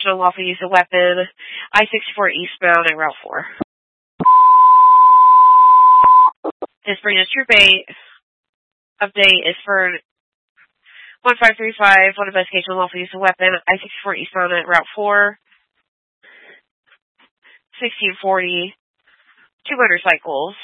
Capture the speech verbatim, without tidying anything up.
unlawful use of weapon, I sixty-four eastbound at Route four. This brings us troop eight. Update is for one five three five, one investigation unlawful use of weapon, I sixty-four eastbound at Route four. sixteen forty, two motorcycles.